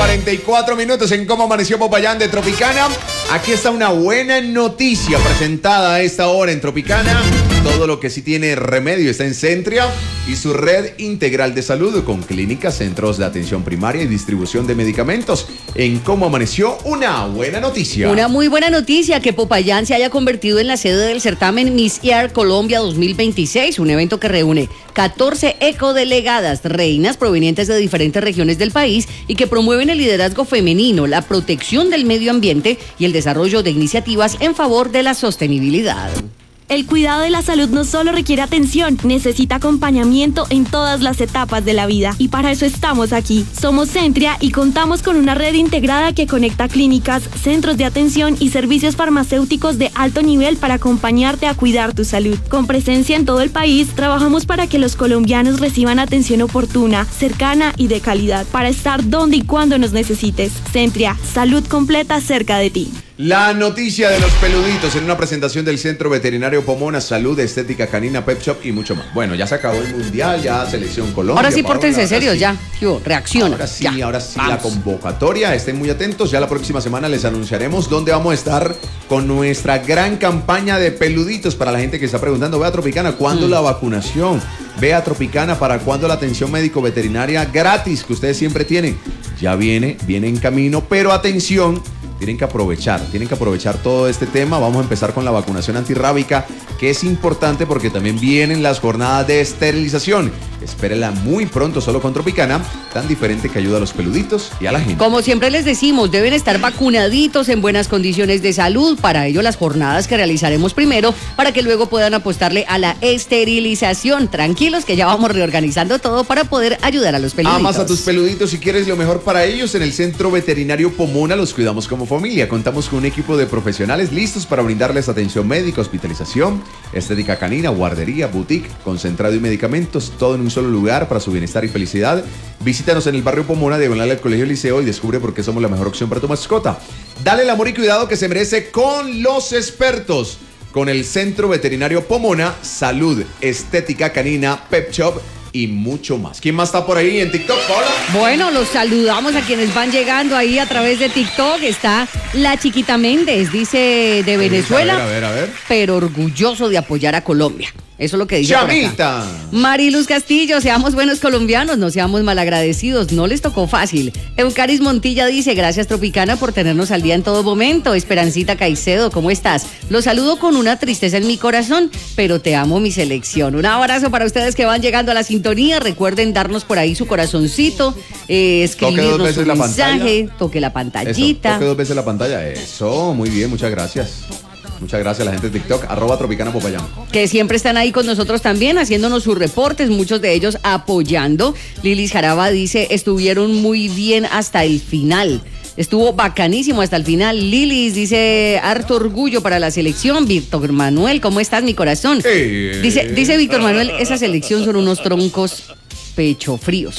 44 minutos en Cómo Amaneció Popayán de Tropicana. Aquí está una buena noticia presentada a esta hora en Tropicana. Todo lo que sí tiene remedio está en Centria y su red integral de salud con clínicas, centros de atención primaria y distribución de medicamentos. En Cómo Amaneció, una buena noticia. Una muy buena noticia, que Popayán se haya convertido en la sede del certamen Miss Earth Colombia 2026, un evento que reúne 14 ecodelegadas reinas provenientes de diferentes regiones del país y que promueven el liderazgo femenino, la protección del medio ambiente y el desarrollo de iniciativas en favor de la sostenibilidad. El cuidado de la salud no solo requiere atención, necesita acompañamiento en todas las etapas de la vida. Y para eso estamos aquí. Somos Centria y contamos con una red integrada que conecta clínicas, centros de atención y servicios farmacéuticos de alto nivel para acompañarte a cuidar tu salud. Con presencia en todo el país, trabajamos para que los colombianos reciban atención oportuna, cercana y de calidad, para estar donde y cuando nos necesites. Centria, salud completa cerca de ti. La noticia de los peluditos en una presentación del Centro Veterinario Pomona, Salud, Estética Canina, Pet Shop y mucho más. Bueno, ya se acabó el Mundial, ya Selección Colombia. Ahora sí, pórtense serios, ya. Reacciona. Ahora sí, Vamos. la convocatoria. Estén muy atentos. Ya la próxima semana les anunciaremos dónde vamos a estar con nuestra gran campaña de peluditos. Para la gente que está preguntando, ve a Tropicana, ¿cuándo la vacunación? Ve a Tropicana, ¿para cuándo la atención médico-veterinaria gratis que ustedes siempre tienen? Ya viene en camino, pero atención. Tienen que aprovechar todo este tema. Vamos a empezar con la vacunación antirrábica, que es importante porque también vienen las jornadas de esterilización. Espérenla muy pronto solo con Tropicana, tan diferente que ayuda a los peluditos y a la gente. Como siempre les decimos, deben estar vacunaditos en buenas condiciones de salud. Para ello, las jornadas que realizaremos primero, para que luego puedan apostarle a la esterilización. Tranquilos que ya vamos reorganizando todo para poder ayudar a los peluditos. Amas a tus peluditos y quieres lo mejor para ellos. En el Centro Veterinario Pomona los cuidamos como familia. Contamos con un equipo de profesionales listos para brindarles atención médica, hospitalización, estética canina, guardería, boutique, concentrado y medicamentos, todo en un solo lugar para su bienestar y felicidad. Visítanos en el barrio Pomona, diagonal al Colegio Liceo, y descubre por qué somos la mejor opción para tu mascota. Dale el amor y cuidado que se merece con los expertos. Con el Centro Veterinario Pomona, Salud, Estética Canina, Pet Shop y mucho más. ¿Quién más está por ahí en TikTok, Paola? Bueno, los saludamos a quienes van llegando ahí a través de TikTok. Está la Chiquita Méndez, dice de Venezuela, A ver. pero orgulloso de apoyar a Colombia. Eso es lo que dice por acá. Chamita. Mariluz Castillo, seamos buenos colombianos, no seamos malagradecidos, no les tocó fácil. Eucaris Montilla dice, gracias Tropicana por tenernos al día en todo momento. Esperancita Caicedo, ¿cómo estás? Los saludo con una tristeza en mi corazón, pero te amo mi selección. Un abrazo para ustedes que van llegando a la sintonía. Recuerden darnos por ahí su corazoncito, escribirnos un mensaje, toque la pantallita. Toque 2 veces la pantalla. Eso, muy bien, muchas gracias. Muchas gracias a la gente de TikTok, @Tropicana Popayán. Que siempre están ahí con nosotros también, haciéndonos sus reportes, muchos de ellos apoyando. Lilis Jaraba dice, estuvieron muy bien hasta el final. Estuvo bacanísimo hasta el final. Lilis dice, harto orgullo para la selección. Víctor Manuel, ¿cómo estás, mi corazón? Dice Víctor Manuel, esa selección son unos troncos pecho fríos.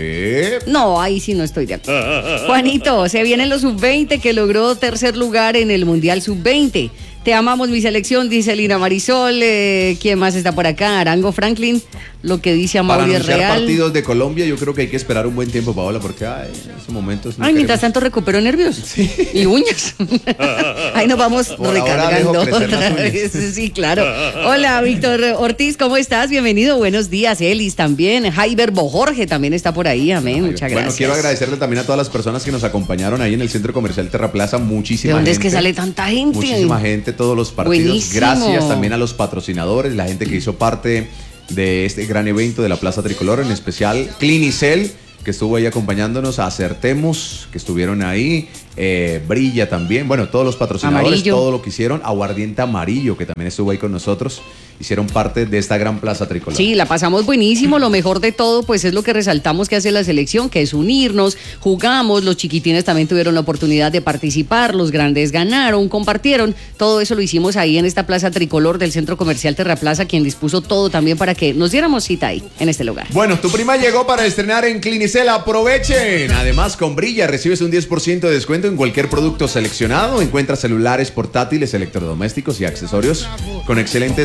No, ahí sí no estoy de acuerdo. Juanito, se vienen los sub-20 que logró tercer lugar en el Mundial sub-20. Te amamos mi selección, dice Lina Marisol. ¿Quién más está por acá? Arango Franklin, lo que dice Amaury es real. Para anunciar partidos de Colombia yo creo que hay que esperar un buen tiempo, Paola, porque en esos momentos... Mientras tanto recupero nervios y uñas. Ahí nos vamos recargando otra vez. Sí, claro. Hola, Víctor Ortiz, ¿cómo estás? Bienvenido, buenos días. Elis también. Jaiber Bojorge también está por ahí, amén. Muchas gracias. Bueno, quiero agradecerle también a todas las personas que nos acompañaron ahí en el Centro Comercial Terraplaza. Muchísima gente. ¿De dónde es que sale tanta gente? Muchísima gente, todos los partidos. Buenísimo. Gracias también a los patrocinadores, la gente que hizo parte de este gran evento de la Plaza Tricolor, en especial Clinicel, que estuvo ahí acompañándonos, Acertemos, que estuvieron ahí, Brilla también, bueno, todos los patrocinadores, Amarillo. todo lo que hicieron, Aguardiente Amarillo, que también estuvo ahí con nosotros, hicieron parte de esta gran Plaza Tricolor. Sí, la pasamos buenísimo, lo mejor de todo pues es lo que resaltamos que hace la selección, que es unirnos, jugamos, los chiquitines también tuvieron la oportunidad de participar, los grandes ganaron, compartieron, todo eso lo hicimos ahí en esta Plaza Tricolor del Centro Comercial Terraplaza, quien dispuso todo también para que nos diéramos cita ahí, en este lugar. Bueno, tu prima llegó para estrenar en Clinicel, aprovechen. Además, con Brilla recibes un 10% de descuento en cualquier producto seleccionado. Encuentra celulares, portátiles, electrodomésticos y accesorios con excelentes facilidades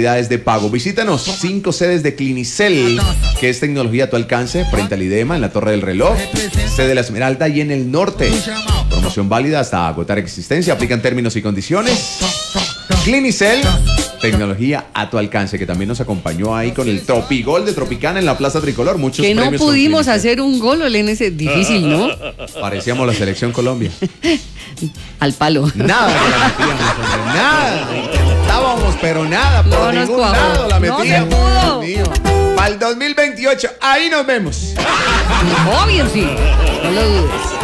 modalidades de pago. Visítanos, 5 sedes de Clinicel, que es tecnología a tu alcance, frente al IDEMA, en la Torre del Reloj, sede de La Esmeralda y en el norte. Promoción válida hasta agotar existencia, aplican términos y condiciones. Clinicel, tecnología a tu alcance, que también nos acompañó ahí con el Tropigol de Tropicana en la Plaza Tricolor. Muchos que no premios con pudimos Clinicel. hacer un gol, Olén, ese difícil, ¿no? Parecíamos la selección Colombia. Al palo. Nada que la metíamos, hombre, nada. Intentábamos, pero nada, por No nos ningún cuajó. lado la No se metíamos. pudo. Dios mío. Para el 2028, ahí nos vemos. Obvio, sí. No lo dudes.